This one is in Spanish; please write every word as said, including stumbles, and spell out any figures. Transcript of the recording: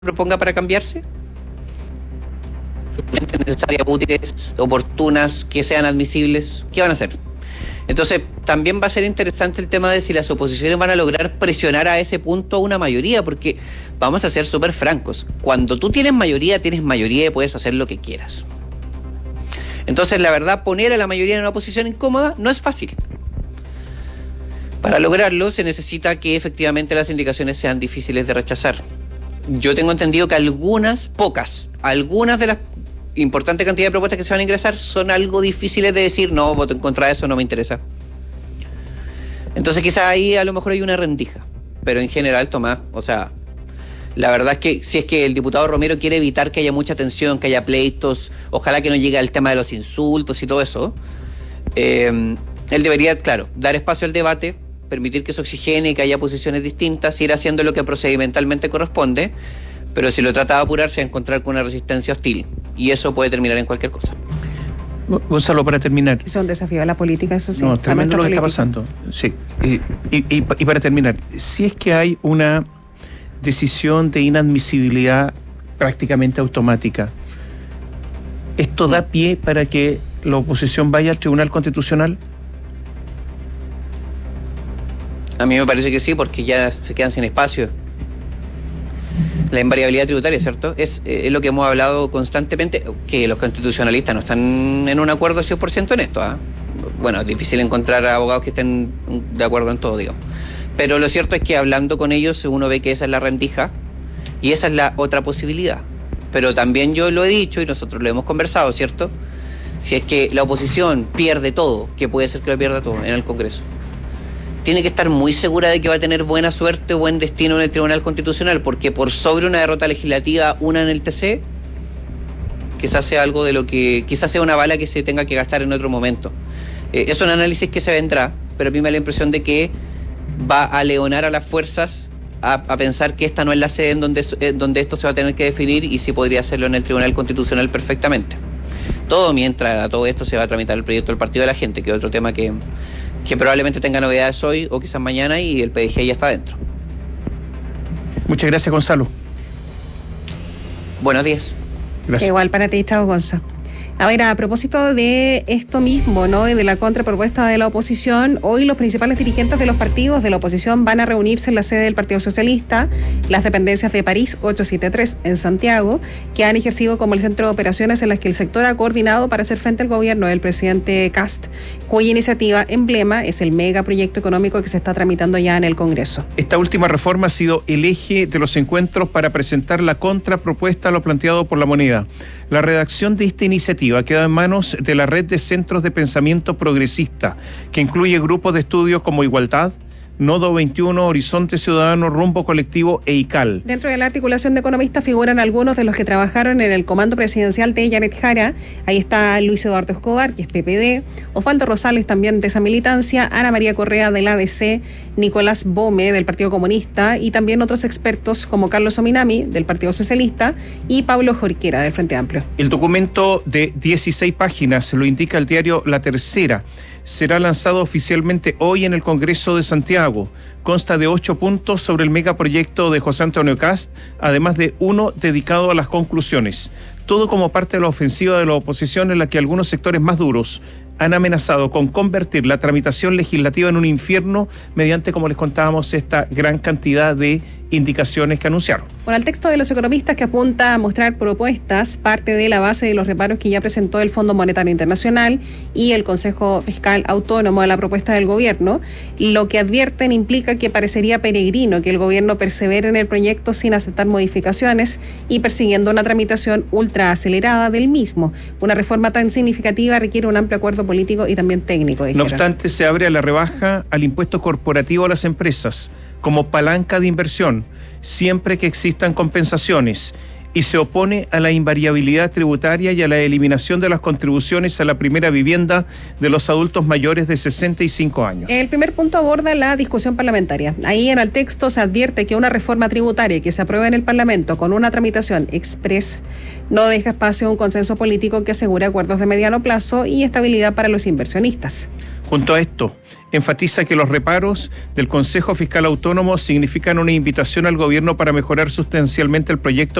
proponga para cambiarse? Necesarias, útiles, oportunas, que sean admisibles, ¿qué van a hacer? Entonces, también va a ser interesante el tema de si las oposiciones van a lograr presionar a ese punto a una mayoría, porque vamos a ser súper francos, cuando tú tienes mayoría, tienes mayoría y puedes hacer lo que quieras. Entonces, la verdad, poner a la mayoría en una posición incómoda no es fácil. Para lograrlo, se necesita que efectivamente las indicaciones sean difíciles de rechazar. Yo tengo entendido que algunas, pocas, algunas de las importantes cantidades de propuestas que se van a ingresar son algo difíciles de decir, no, voto en contra de eso, no me interesa. Entonces quizás ahí a lo mejor hay una rendija, pero en general, Tomás, o sea, la verdad es que si es que el diputado Romero quiere evitar que haya mucha tensión, que haya pleitos, ojalá que no llegue al tema de los insultos y todo eso, eh, él debería, claro, dar espacio al debate, permitir que se oxigene, que haya posiciones distintas, ir haciendo lo que procedimentalmente corresponde, pero si lo trata de apurar se va a encontrar con una resistencia hostil y eso puede terminar en cualquier cosa. Gonzalo, para terminar. Es un desafío a la política, eso sí. No, tremendo lo que está pasando. Sí. Y, y, y, y para terminar, si es que hay una decisión de inadmisibilidad prácticamente automática, ¿esto da pie para que la oposición vaya al Tribunal Constitucional? A mí me parece que sí, porque ya se quedan sin espacio. La invariabilidad tributaria, ¿cierto? Es, eh, es lo que hemos hablado constantemente, que los constitucionalistas no están en un acuerdo cien por ciento en esto. ¿eh? Bueno, es difícil encontrar abogados que estén de acuerdo en todo, digamos. Pero lo cierto es que hablando con ellos uno ve que esa es la rendija y esa es la otra posibilidad. Pero también yo lo he dicho y nosotros lo hemos conversado, ¿cierto? Si es que la oposición pierde todo, que puede ser que lo pierda todo en el Congreso, tiene que estar muy segura de que va a tener buena suerte o buen destino en el Tribunal Constitucional, porque por sobre una derrota legislativa, una en el T C, quizás sea algo de lo que, quizás sea una bala que se tenga que gastar en otro momento. Eh, es un análisis que se vendrá, pero a mí me da la impresión de que va a leonar a las fuerzas a, a pensar que esta no es la sede en donde, en donde esto se va a tener que definir y si podría hacerlo en el Tribunal Constitucional perfectamente. Todo mientras a todo esto se va a tramitar el proyecto del Partido de la Gente, que es otro tema que... que probablemente tenga novedades hoy o quizás mañana y el P D G ya está dentro. Muchas gracias, Gonzalo. Buenos días. Gracias. Igual para ti, chao, Gonza. A ver, a propósito de esto mismo, ¿no? De la contrapropuesta de la oposición, hoy los principales dirigentes de los partidos de la oposición van a reunirse en la sede del Partido Socialista, las dependencias de París ochocientos setenta y tres en Santiago, que han ejercido como el centro de operaciones en las que el sector ha coordinado para hacer frente al gobierno del presidente Kast, cuya iniciativa emblema es el megaproyecto económico que se está tramitando ya en el Congreso. Esta última reforma ha sido el eje de los encuentros para presentar la contrapropuesta a lo planteado por La Moneda. La redacción de esta iniciativa queda en manos de la red de centros de pensamiento progresista, que incluye grupos de estudios como Igualdad, Nodo veintiuno, Horizonte Ciudadano, Rumbo Colectivo e ICAL. Dentro de la articulación de economistas figuran algunos de los que trabajaron en el comando presidencial de Janet Jara. Ahí está Luis Eduardo Escobar, que es P P D, Osvaldo Rosales también de esa militancia, Ana María Correa del A D C, Nicolás Bome del Partido Comunista y también otros expertos como Carlos Ominami del Partido Socialista y Pablo Jorquera del Frente Amplio. El documento de dieciséis páginas, lo indica el diario La Tercera, será lanzado oficialmente hoy en el Congreso de Santiago. Consta de ocho puntos sobre el megaproyecto de José Antonio Kast, además de uno dedicado a las conclusiones. Todo como parte de la ofensiva de la oposición en la que algunos sectores más duros han amenazado con convertir la tramitación legislativa en un infierno mediante, como les contábamos, esta gran cantidad de indicaciones que anunciaron. Bueno, el texto de los economistas que apunta a mostrar propuestas parte de la base de los reparos que ya presentó el Fondo Monetario Internacional y el Consejo Fiscal Autónomo a la propuesta del gobierno. Lo que advierten implica que parecería peregrino que el gobierno persevere en el proyecto sin aceptar modificaciones y persiguiendo una tramitación ultra acelerada del mismo. Una reforma tan significativa requiere un amplio acuerdo político y también técnico. No obstante, se abre a la rebaja al impuesto corporativo a las empresas como palanca de inversión, siempre que existan compensaciones. y se opone a la invariabilidad tributaria y a la eliminación de las contribuciones a la primera vivienda de los adultos mayores de sesenta y cinco años. El primer punto aborda la discusión parlamentaria. Ahí en el texto se advierte que una reforma tributaria que se apruebe en el Parlamento con una tramitación express no deja espacio a un consenso político que asegure acuerdos de mediano plazo y estabilidad para los inversionistas. Junto a esto, enfatiza que los reparos del Consejo Fiscal Autónomo significan una invitación al gobierno para mejorar sustancialmente el proyecto